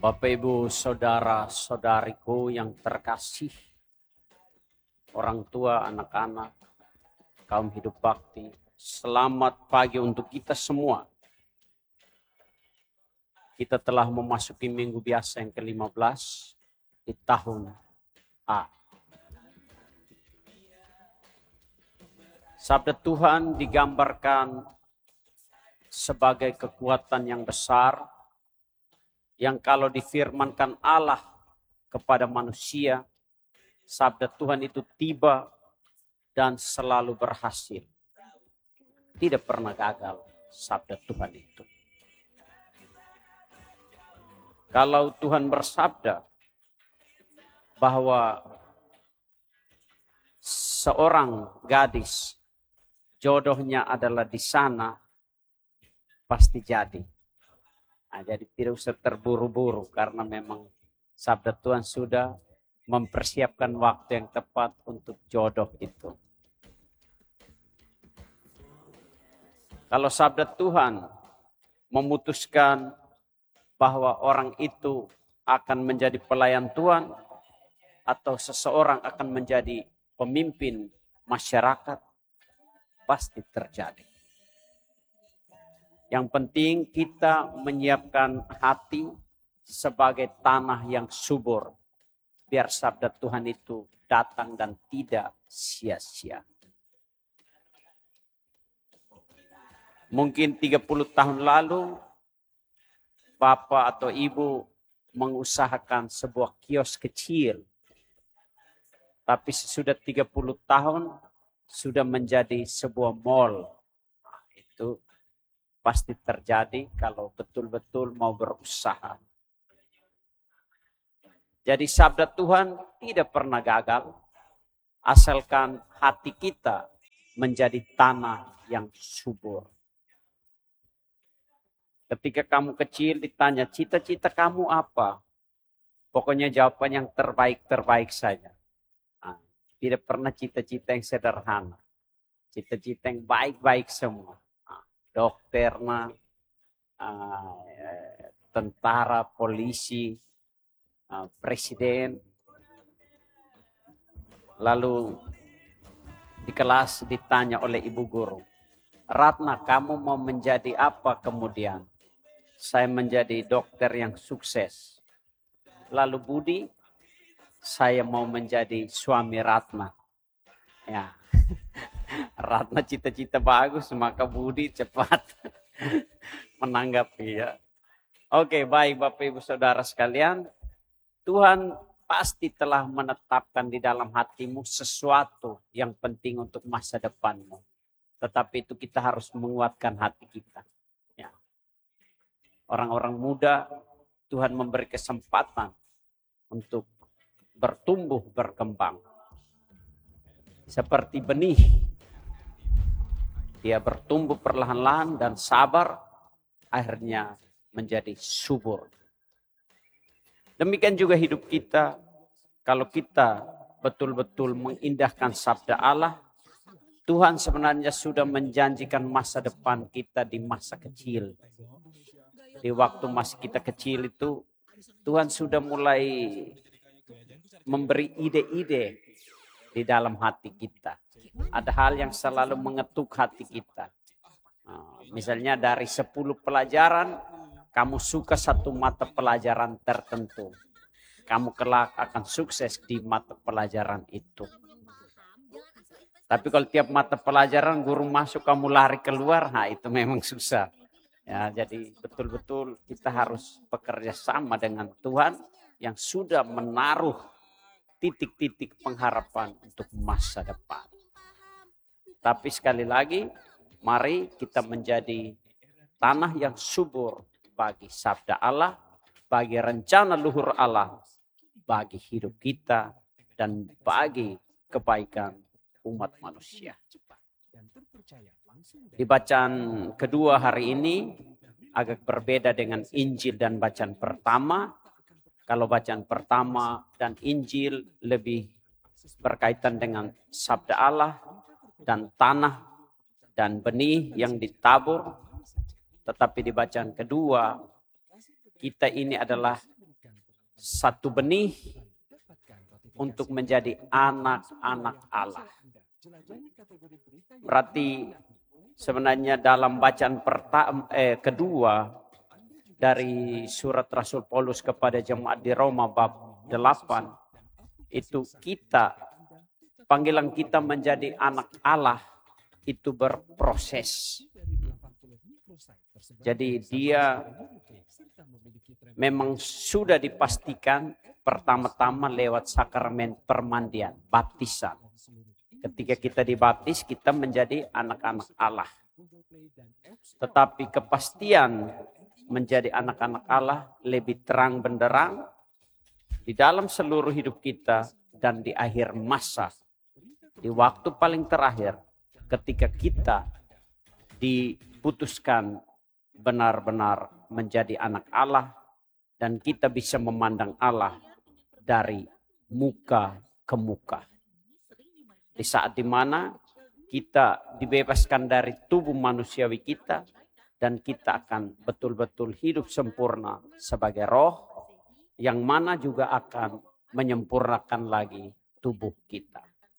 Bapak Ibu saudara-saudariku yang terkasih, orang tua, anak-anak, kaum hidup bakti, selamat pagi untuk kita semua. Kita telah memasuki minggu biasa yang ke-15 di tahun A. Sabda Tuhan digambarkan sebagai kekuatan yang besar, yang kalau difirmankan Allah kepada manusia, sabda Tuhan itu tiba dan selalu berhasil. Tidak pernah gagal sabda Tuhan itu. Kalau Tuhan bersabda bahwa seorang gadis jodohnya adalah di sana, pasti jadi. Nah, jadi tidak usah terburu-buru karena memang sabda Tuhan sudah mempersiapkan waktu yang tepat untuk jodoh itu. Kalau sabda Tuhan memutuskan bahwa orang itu akan menjadi pelayan Tuhan atau seseorang akan menjadi pemimpin masyarakat, pasti terjadi. Yang penting kita menyiapkan hati sebagai tanah yang subur, biar sabda Tuhan itu datang dan tidak sia-sia. Mungkin 30 tahun lalu, Bapak atau Ibu mengusahakan sebuah kios kecil. Tapi sesudah 30 tahun, sudah menjadi sebuah mall. Itu pasti terjadi kalau betul-betul mau berusaha. Jadi sabda Tuhan tidak pernah gagal, asalkan hati kita menjadi tanah yang subur. Ketika kamu kecil ditanya, cita-cita kamu apa? Pokoknya jawaban yang terbaik-terbaik saja. Nah, tidak pernah cita-cita yang sederhana. Cita-cita yang baik-baik semua. Dokter, tentara, polisi, presiden. Lalu di kelas ditanya oleh ibu guru, Ratna, kamu mau menjadi apa kemudian? Saya menjadi dokter yang sukses. Lalu Budi, saya mau menjadi suami Ratna. Ya. Ratna cita-cita bagus, maka Budi cepat menanggapi ya. Oke, baik Bapak Ibu Saudara sekalian. Tuhan pasti telah menetapkan di dalam hatimu sesuatu yang penting untuk masa depanmu. Tetapi itu kita harus menguatkan hati kita. Ya. Orang-orang muda Tuhan memberi kesempatan untuk bertumbuh, berkembang. Seperti benih. Dia bertumbuh perlahan-lahan dan sabar, akhirnya menjadi subur. Demikian juga hidup kita, kalau kita betul-betul mengindahkan sabda Allah, Tuhan sebenarnya sudah menjanjikan masa depan kita di masa kecil. Di waktu masih kita kecil itu, Tuhan sudah mulai memberi ide-ide di dalam hati kita. Ada hal yang selalu mengetuk hati kita. Misalnya dari 10 pelajaran, kamu suka satu mata pelajaran tertentu. Kamu kelak akan sukses di mata pelajaran itu. Tapi kalau tiap mata pelajaran guru masuk kamu lari keluar, itu memang susah. Ya, jadi betul-betul kita harus bekerja sama dengan Tuhan yang sudah menaruh titik-titik pengharapan untuk masa depan. Tapi sekali lagi, mari kita menjadi tanah yang subur bagi sabda Allah, bagi rencana luhur Allah, bagi hidup kita, dan bagi kebaikan umat manusia. Di bacaan kedua hari ini agak berbeda dengan Injil dan bacaan pertama. Kalau bacaan pertama dan Injil lebih berkaitan dengan sabda Allah dan tanah dan benih yang ditabur. Tetapi di bacaan kedua, kita ini adalah satu benih untuk menjadi anak-anak Allah. Berarti sebenarnya dalam bacaan kedua dari surat Rasul Paulus kepada jemaat di Roma bab 8, itu panggilan kita menjadi anak Allah itu berproses. Jadi dia memang sudah dipastikan pertama-tama lewat sakramen permandian, baptisan. Ketika kita dibaptis, kita menjadi anak-anak Allah. Tetapi kepastian menjadi anak-anak Allah lebih terang benderang di dalam seluruh hidup kita dan di akhir masa. Di waktu paling terakhir, ketika kita diputuskan benar-benar menjadi anak Allah dan kita bisa memandang Allah dari muka ke muka. Di saat dimana kita dibebaskan dari tubuh manusiawi kita dan kita akan betul-betul hidup sempurna sebagai roh yang mana juga akan menyempurnakan lagi tubuh kita.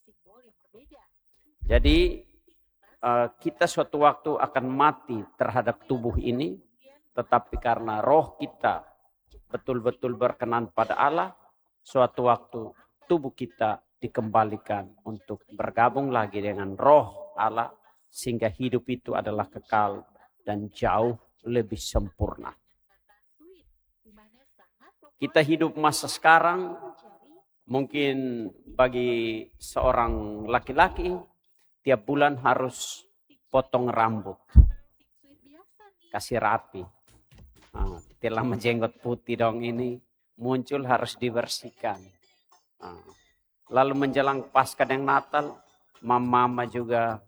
Jadi kita suatu waktu akan mati terhadap tubuh ini, tetapi karena roh kita betul-betul berkenan pada Allah, suatu waktu tubuh kita dikembalikan untuk bergabung lagi dengan roh Allah, sehingga hidup itu adalah kekal dan jauh lebih sempurna. Kita hidup masa sekarang, mungkin bagi seorang laki-laki, tiap bulan harus potong rambut, kasih rapi. Telah menjenggot putih dong ini, muncul harus dibersihkan. Lalu menjelang Paskah dan Natal, mama juga